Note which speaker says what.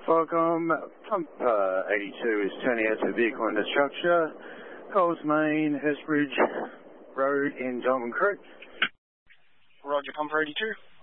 Speaker 1: Welcome. Pump 82 is turning out to vehicle under structure. Coles Main, Hurstbridge Road in Diamond Creek.
Speaker 2: Roger, Pump 82.